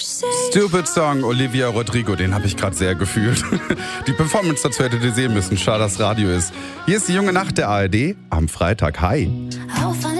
Stupid Song, Olivia Rodrigo, den habe ich gerade sehr gefühlt. Die Performance dazu hättet ihr sehen müssen, schade, dass Radio ist. Hier ist die junge Nacht der ARD am Freitag. Hi.